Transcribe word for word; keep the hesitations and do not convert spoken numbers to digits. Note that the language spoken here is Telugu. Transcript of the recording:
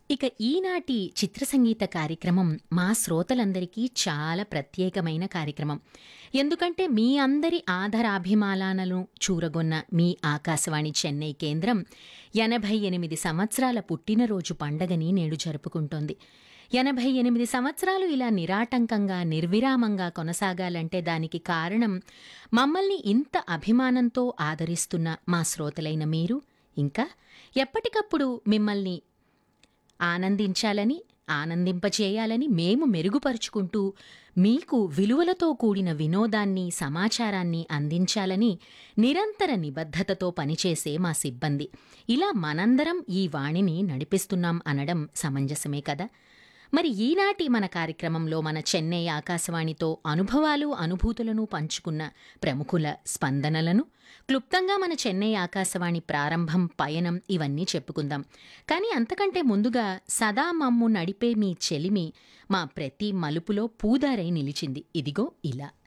ఇక ఈనాటి చిత్ర సంగీత కార్యక్రమం మా శ్రోతలందరికీ చాలా ప్రత్యేకమైన కార్యక్రమం. ఎందుకంటే మీ అందరి ఆదరాభిమానాలను చూరగొన్న మీ ఆకాశవాణి చెన్నై కేంద్రం ఎనభై ఎనిమిది సంవత్సరాల పుట్టినరోజు పండగని నేడు జరుపుకుంటోంది. ఎనభై ఎనిమిది సంవత్సరాలు ఇలా నిరాటంకంగా, నిర్విరామంగా కొనసాగాలంటే దానికి కారణం మమ్మల్ని ఇంత అభిమానంతో ఆదరిస్తున్న మా శ్రోతలైన మీరు, ఇంకా ఎప్పటికప్పుడు మిమ్మల్ని ఆనందించాలని, ఆనందింపచేయాలని మేము మెరుగుపరుచుకుంటూ మీకు విలువలతో కూడిన వినోదాన్ని, సమాచారాన్ని అందించాలని నిరంతర నిబద్ధతతో పనిచేసే మా సిబ్బంది. ఇలా మనందరం ఈ వాణిని నడిపిస్తున్నాం అనడం సమంజసమే కదా. మరి ఈనాటి మన కార్యక్రమంలో మన చెన్నై ఆకాశవాణితో అనుభవాలు, అనుభూతులను పంచుకున్న ప్రముఖుల స్పందనలను, క్లుప్తంగా మన చెన్నై ఆకాశవాణి ప్రారంభం, పయనం ఇవన్నీ చెప్పుకుందాం. కానీ అంతకంటే ముందుగా సదా మమ్ము నడిపే మీ చెలిమి మా ప్రతి మలుపులో పూదారై నిలిచింది. ఇదిగో ఇలా.